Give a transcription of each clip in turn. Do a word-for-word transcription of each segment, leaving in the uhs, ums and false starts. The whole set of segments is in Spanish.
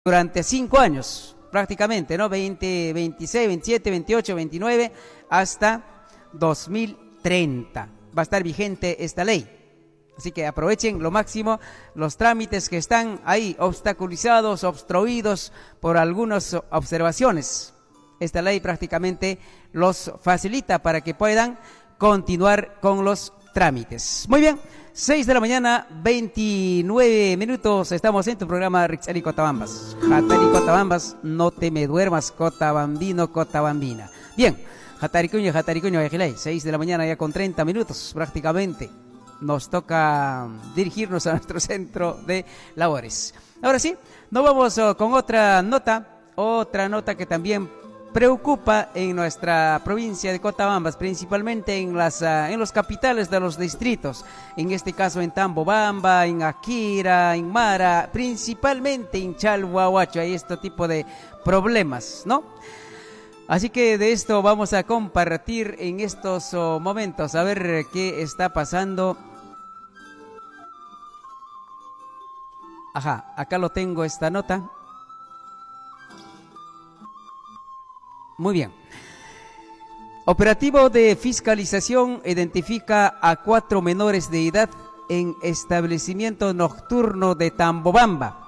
durante cinco años, prácticamente, ¿no? veinte, veintiséis, veintisiete, veintiocho, veintinueve, hasta dos mil treinta. Va a estar vigente esta ley. Así que aprovechen lo máximo los trámites que están ahí obstaculizados, obstruidos por algunas observaciones. Esta ley prácticamente los facilita para que puedan continuar con los trámites. Muy bien, seis de la mañana, veintinueve minutos. Estamos en tu programa Rixari Cotabambas. Hatari Cotabambas, no te me duermas, Cotabambino, Cotabambina. Bien, Hataricuño, Hataricuño, Ejilay. seis de la mañana ya con treinta minutos prácticamente. Nos toca dirigirnos a nuestro centro de labores. Ahora sí, nos vamos uh, con otra nota, otra nota que también preocupa en nuestra provincia de Cotabambas, principalmente en las uh, en los capitales de los distritos, en este caso en Tambobamba, en Akira, en Mara, principalmente en Chalhuahuacho. Hay este tipo de problemas, ¿no? Así que de esto vamos a compartir en estos uh, momentos, a ver qué está pasando. Ajá, acá lo tengo esta nota. Muy bien. Operativo de fiscalización identifica a cuatro menores de edad en establecimiento nocturno de Tambobamba.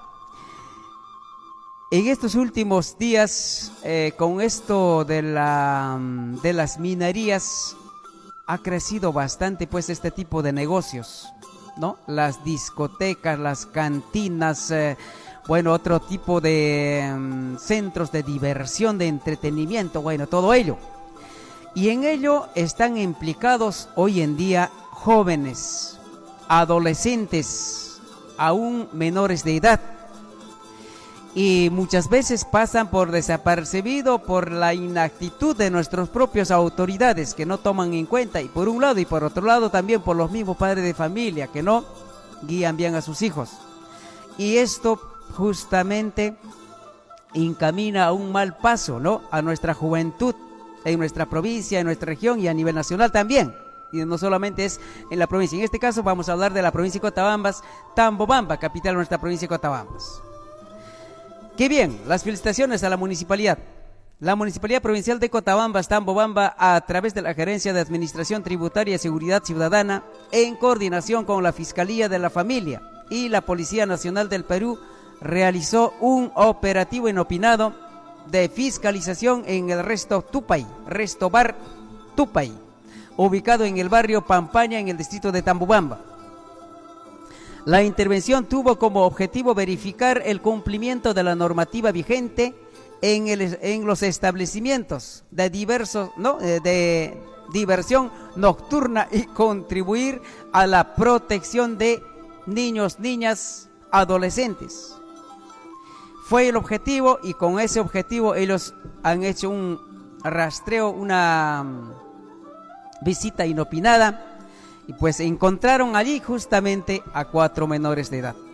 En estos últimos días, eh, con esto de, la, de las minerías, ha crecido bastante pues este tipo de negocios, ¿no? Las discotecas, las cantinas, eh, bueno, otro tipo de um, centros de diversión, de entretenimiento, bueno, todo ello. Y en ello están implicados hoy en día jóvenes, adolescentes, aún menores de edad. Y muchas veces pasan por desapercibido por la inactitud de nuestras propias autoridades que no toman en cuenta, y por un lado y por otro lado también por los mismos padres de familia que no guían bien a sus hijos. Y esto justamente encamina a un mal paso, ¿no? A nuestra juventud en nuestra provincia, en nuestra región y a nivel nacional también. Y no solamente es en la provincia. En este caso vamos a hablar de la provincia de Cotabambas, Tambobamba, capital de nuestra provincia de Cotabambas. Qué bien, las felicitaciones a la municipalidad. La Municipalidad Provincial de Cotabambas, Tambobamba, a través de la Gerencia de Administración Tributaria y Seguridad Ciudadana, en coordinación con la Fiscalía de la Familia y la Policía Nacional del Perú, realizó un operativo inopinado de fiscalización en el Resto Tupay, Resto Bar Tupay, ubicado en el barrio Pampaña, en el distrito de Tambobamba. La intervención tuvo como objetivo verificar el cumplimiento de la normativa vigente en, el, en los establecimientos de diversos, ¿no? de diversión nocturna y contribuir a la protección de niños, niñas, adolescentes. Fue el objetivo, y con ese objetivo ellos han hecho un rastreo, una visita inopinada. Y pues encontraron allí justamente a cuatro menores de edad,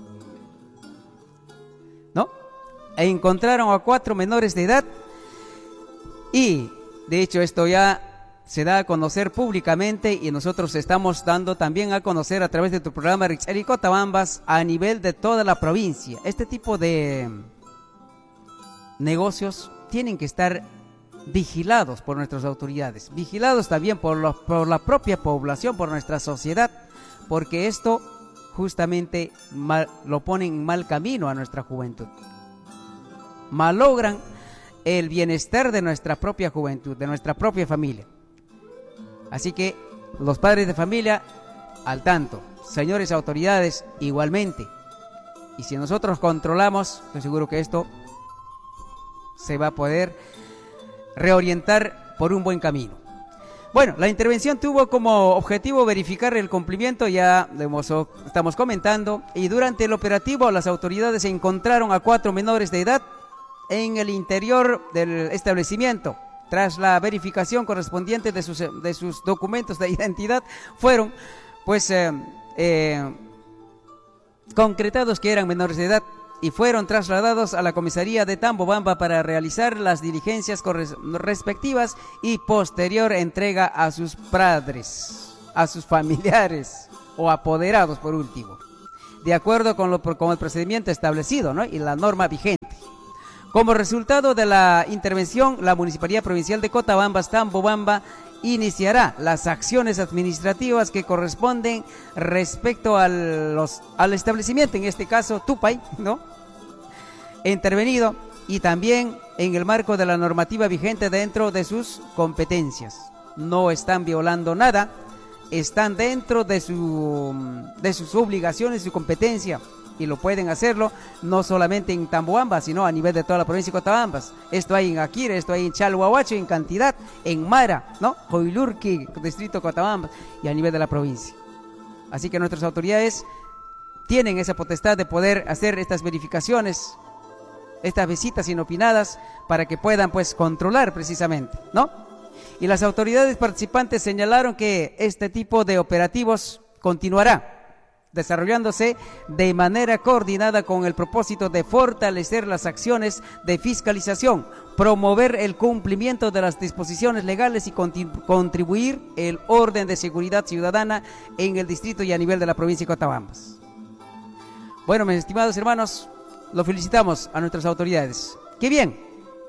¿no? E encontraron a cuatro menores de edad, y de hecho esto ya se da a conocer públicamente, y nosotros estamos dando también a conocer a través de tu programa Rixari Cotabambas a nivel de toda la provincia. Este tipo de negocios tienen que estar vigilados por nuestras autoridades, vigilados también por, los, por la propia población, por nuestra sociedad, porque esto justamente mal, lo ponen en mal camino a nuestra juventud, malogran el bienestar de nuestra propia juventud, de nuestra propia familia. Así que los padres de familia al tanto, señores autoridades igualmente, y si nosotros controlamos, estoy seguro que esto se va a poder reorientar por un buen camino. Bueno, la intervención tuvo como objetivo verificar el cumplimiento, ya hemos, estamos comentando, y durante el operativo las autoridades encontraron a cuatro menores de edad en el interior del establecimiento. Tras la verificación correspondiente de sus, de sus documentos de identidad, fueron pues eh, eh, concretados que eran menores de edad, y fueron trasladados a la comisaría de Tambobamba para realizar las diligencias respectivas y posterior entrega a sus padres, a sus familiares o apoderados por último. de acuerdo con, lo, con el procedimiento establecido, ¿no? Y la norma vigente. Como resultado de la intervención, la Municipalidad Provincial de Cotabambas, Tambobamba, iniciará las acciones administrativas que corresponden respecto a los, al establecimiento, en este caso Tupay, ¿no? Intervenido, y también en el marco de la normativa vigente dentro de sus competencias. No están violando nada, están dentro de, su, de sus obligaciones, su competencia, y lo pueden hacerlo no solamente en Tamboamba, sino a nivel de toda la provincia de Cotabambas. Esto hay en Aquire, esto hay en Chalhuahuacho, en cantidad, en Mara, ¿no? Coilurqui, distrito de Cotabambas, y a nivel de la provincia. Así que nuestras autoridades tienen esa potestad de poder hacer estas verificaciones, estas visitas inopinadas, para que puedan pues controlar precisamente, ¿no? Y las autoridades participantes señalaron que este tipo de operativos continuará desarrollándose de manera coordinada con el propósito de fortalecer las acciones de fiscalización, promover el cumplimiento de las disposiciones legales y contribuir el orden de seguridad ciudadana en el distrito y a nivel de la provincia de Cotabambas. Bueno, mis estimados hermanos, lo felicitamos a nuestras autoridades. ¡Qué bien!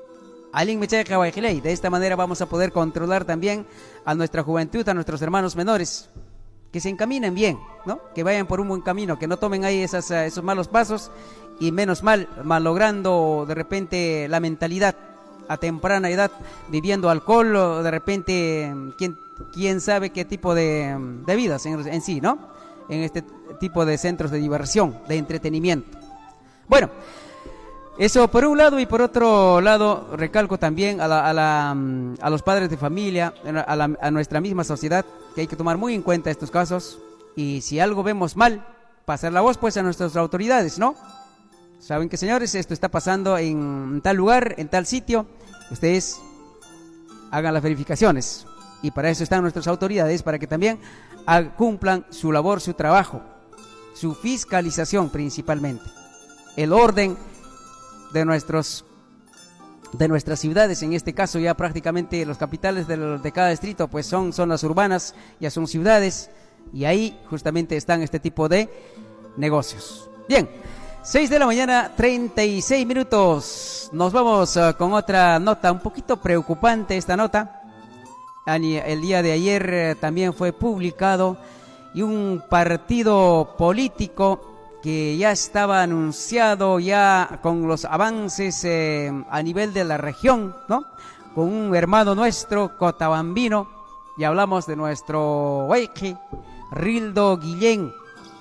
De esta manera vamos a poder controlar también a nuestra juventud, a nuestros hermanos menores, que se encaminen bien, ¿no? Que vayan por un buen camino, que no tomen ahí esas, esos malos pasos, y menos mal, malogrando de repente la mentalidad a temprana edad, viviendo alcohol, o de repente, quién, quién sabe qué tipo de, de vidas en, en sí, ¿no? En este tipo de centros de diversión, de entretenimiento. Bueno, eso por un lado, y por otro lado recalco también a, la, a, la, a los padres de familia, a, la, a nuestra misma sociedad, que hay que tomar muy en cuenta estos casos, y si algo vemos mal, pasar la voz pues a nuestras autoridades, ¿no? Saben que, señores, esto está pasando en tal lugar, en tal sitio, ustedes hagan las verificaciones, y para eso están nuestras autoridades, para que también cumplan su labor, su trabajo, su fiscalización principalmente, el orden de nuestros de nuestras ciudades. En este caso ya prácticamente los capitales de, de cada distrito pues son zonas urbanas, ya son ciudades, y ahí justamente están este tipo de negocios. Bien, seis de la mañana, treinta y seis minutos. Nos vamos uh, con otra nota un poquito preocupante. Esta nota el día de ayer eh, también fue publicado, y un partido político que ya estaba anunciado ya con los avances eh, a nivel de la región, ¿no? Con un hermano nuestro, cotabambino, y hablamos de nuestro Weiki, Rildo Guillén.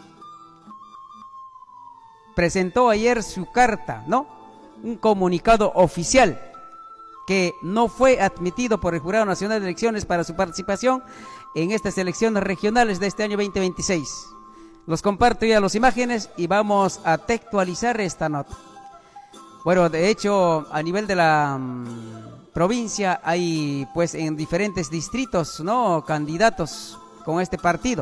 Presentó ayer su carta, ¿no? Un comunicado oficial que no fue admitido por el Jurado Nacional de Elecciones para su participación en estas elecciones regionales de este año veinte veintiséis. Los comparto ya las imágenes y vamos a textualizar esta nota. Bueno, de hecho, a nivel de la um, provincia hay, pues, en diferentes distritos, ¿no?, candidatos con este partido.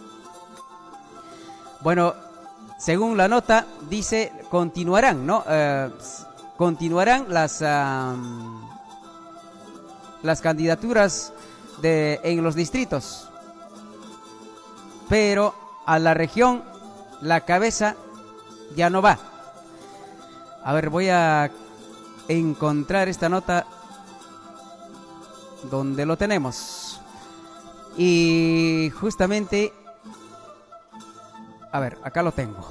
Bueno, según la nota, dice, continuarán, ¿no? Eh, continuarán las, uh, las candidaturas de, en los distritos. Pero a la región, la cabeza ya no va. A ver, voy a encontrar esta nota donde lo tenemos. Y justamente, a ver, acá lo tengo.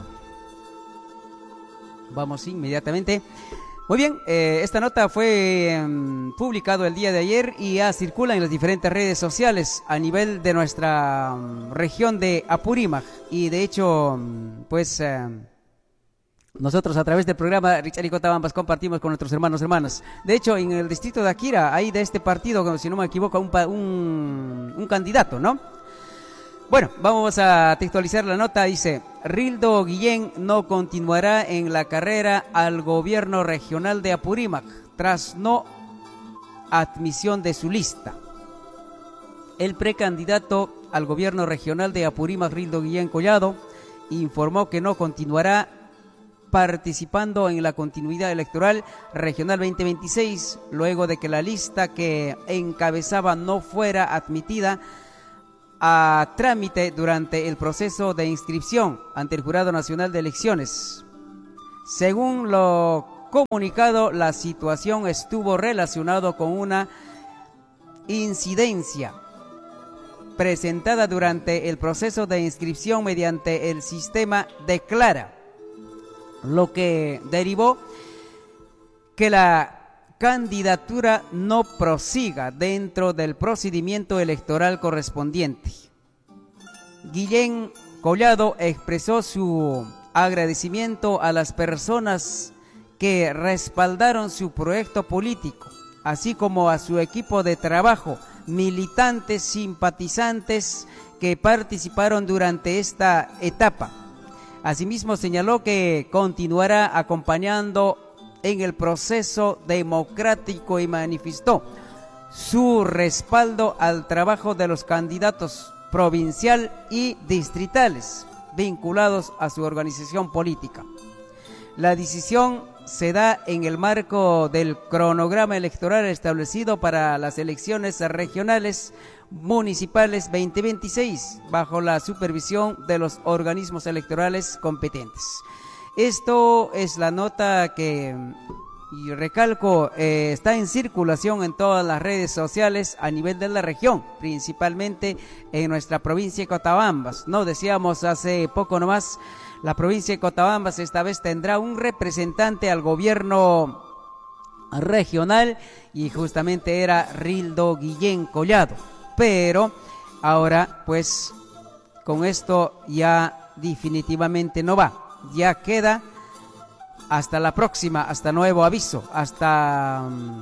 Vamos inmediatamente. Muy bien, eh, esta nota fue eh, publicado el día de ayer y ya circula en las diferentes redes sociales a nivel de nuestra um, región de Apurímac. Y de hecho, pues eh, nosotros a través del programa Richard y Cotabambas compartimos con nuestros hermanos y hermanas. De hecho, en el distrito de Aquira hay de este partido, si no me equivoco, un, un, un candidato, ¿no? Bueno, vamos a textualizar la nota. Dice: Rildo Guillén no continuará en la carrera al gobierno regional de Apurímac tras no admisión de su lista. El precandidato al gobierno regional de Apurímac, Rildo Guillén Collado, informó que no continuará participando en la continuidad electoral regional veinte veintiséis, luego de que la lista que encabezaba no fuera admitida a trámite durante el proceso de inscripción ante el Jurado Nacional de Elecciones. Según lo comunicado, la situación estuvo relacionada con una incidencia presentada durante el proceso de inscripción mediante el sistema Declara, lo que derivó que la candidatura no prosiga dentro del procedimiento electoral correspondiente. Guillén Collado expresó su agradecimiento a las personas que respaldaron su proyecto político, así como a su equipo de trabajo, militantes, simpatizantes que participaron durante esta etapa. Asimismo, señaló que continuará acompañando en el proceso democrático y manifestó su respaldo al trabajo de los candidatos provincial y distritales vinculados a su organización política. La decisión se da en el marco del cronograma electoral establecido para las elecciones regionales municipales veinte veintiséis, bajo la supervisión de los organismos electorales competentes. Esto es la nota que, y recalco, eh, está en circulación en todas las redes sociales a nivel de la región, principalmente en nuestra provincia de Cotabambas. No decíamos hace poco nomás, la provincia de Cotabambas esta vez tendrá un representante al gobierno regional y justamente era Rildo Guillén Collado. Pero ahora pues con esto ya definitivamente no va, ya queda hasta la próxima, hasta nuevo aviso, hasta,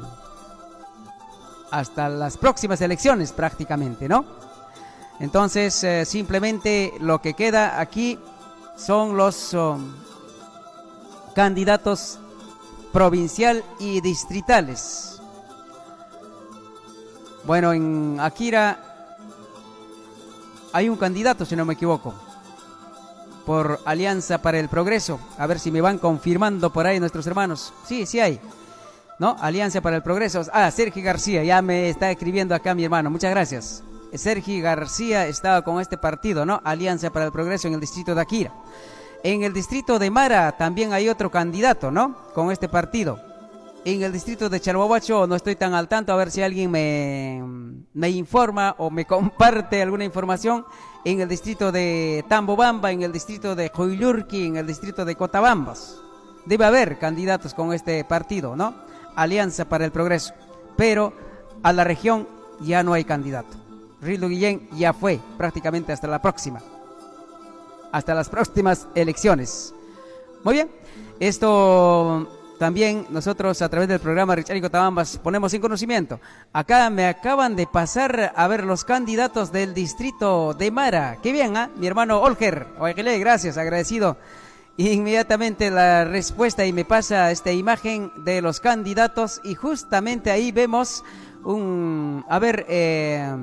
hasta las próximas elecciones prácticamente, ¿no? Entonces eh, simplemente lo que queda aquí son los um, candidatos provincial y distritales. Bueno, en Akira hay un candidato, si no me equivoco, por Alianza para el Progreso. A ver si me van confirmando por ahí nuestros hermanos. Sí, sí hay, ¿no? Alianza para el Progreso. Ah, Sergio García, ya me está escribiendo acá mi hermano. Muchas gracias. Sergio García estaba con este partido, ¿no? Alianza para el Progreso en el distrito de Akira. En el distrito de Mara también hay otro candidato, ¿no? Con este partido. En el distrito de Chalhuahuacho no estoy tan al tanto, a ver si alguien me, me informa o me comparte alguna información. En el distrito de Tambobamba, en el distrito de Huillurqui, en el distrito de Cotabambas. Debe haber candidatos con este partido, ¿no? Alianza para el Progreso. Pero a la región ya no hay candidato. Rildo Guillén ya fue prácticamente hasta la próxima. Hasta las próximas elecciones. Muy bien, esto también nosotros a través del programa Richard y Cotabambas ponemos en conocimiento. Acá me acaban de pasar a ver los candidatos del distrito de Mara. Qué bien, ¿ah? ¿eh? Mi hermano Olger. Oye, gracias, agradecido. Inmediatamente la respuesta y me pasa esta imagen de los candidatos y justamente ahí vemos un... A ver, eh,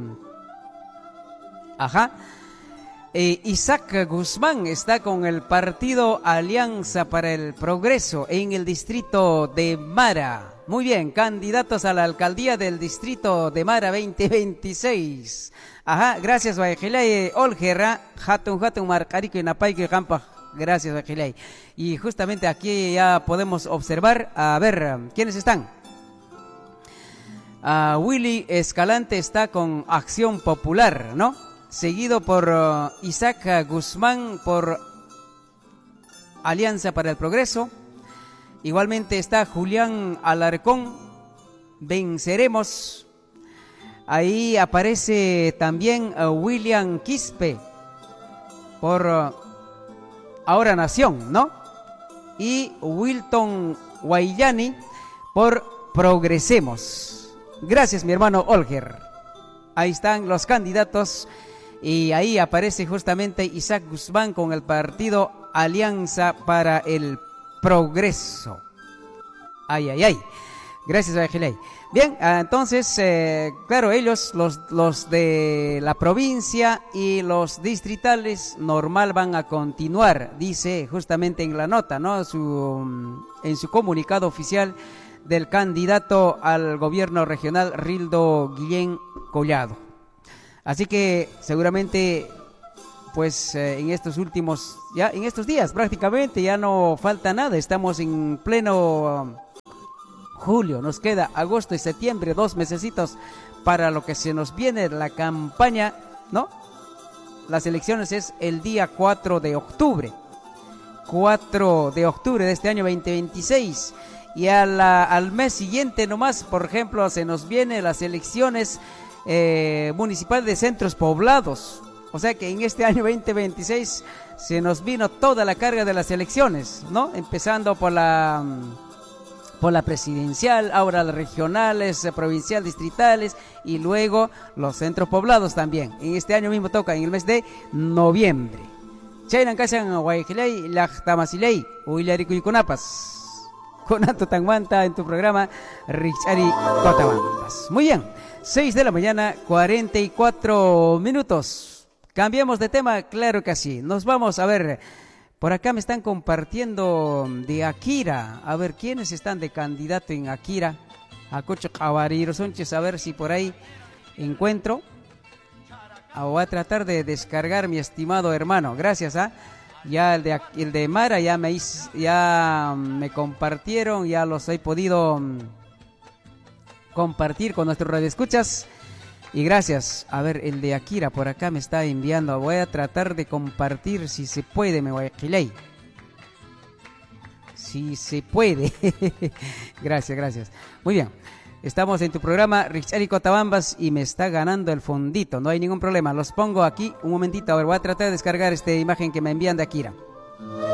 ajá. Eh, Isaac Guzmán está con el partido Alianza para el Progreso en el distrito de Mara. Muy bien, candidatos a la alcaldía del distrito de Mara veinte veintiséis. Ajá, gracias, Guayajilay. Olgera, Hatun Hatun Marcarico y Napaico y Campa. Gracias, Guayajilay. Y justamente aquí ya podemos observar, a ver, ¿quiénes están? Uh, Willy Escalante está con Acción Popular, ¿no? Seguido por uh, Isaac Guzmán por Alianza para el Progreso. Igualmente está Julián Alarcón, Venceremos. Ahí aparece también uh, William Quispe por uh, Ahora Nación, ¿no? Y Wilton Guayani por Progresemos. Gracias, mi hermano Olger. Ahí están los candidatos. Y ahí aparece justamente Isaac Guzmán con el partido Alianza para el Progreso. Ay, ay, ay. Gracias, Agilay. Bien, entonces, eh, claro, ellos, los, los de la provincia y los distritales, normal van a continuar, dice justamente en la nota, ¿no? Su, en su comunicado oficial del candidato al gobierno regional, Rildo Guillén Collado. Así que seguramente pues eh, en estos últimos, ya en estos días prácticamente ya no falta nada, estamos en pleno um, julio, nos queda agosto y septiembre, dos mesecitos para lo que se nos viene la campaña, ¿no? Las elecciones es el día cuatro de octubre, cuatro de octubre de este año veinte veintiséis, y a la, al mes siguiente nomás, por ejemplo, se nos vienen las elecciones eh, municipales de centros poblados. O sea que en este año veinte veintiséis se nos vino toda la carga de las elecciones, ¿no? Empezando por la por la presidencial, ahora las regionales, provincial, distritales y luego los centros poblados también. En este año mismo toca en el mes de noviembre. Chaynan kasan Guayquilay, Lajtamasilay, Huillaricuycunapas. Con Anto Tanguanta en tu programa Richari Cotabambas. Muy bien, seis de la mañana, cuarenta y cuatro minutos. Cambiamos de tema, claro que sí. Nos vamos a ver. Por acá me están compartiendo de Akira. A ver, ¿quiénes están de candidato en Akira? A Cocho Cabariro Sánchez, a ver si por ahí encuentro. Ah, voy a tratar de descargar, mi estimado hermano. Gracias, ¿ah? Ya el de, el de Mara ya me, hice, ya me compartieron, ya los he podido compartir con nuestros radioescuchas. Y gracias. A ver, el de Akira por acá me está enviando. Voy a tratar de compartir si se puede, me voy a Quilay. Si se puede. Gracias, gracias. Muy bien. Estamos en tu programa Richari Cotabambas y me está ganando el fondito. No hay ningún problema. Los pongo aquí un momentito. A ver, voy a tratar de descargar esta imagen que me envían de Akira.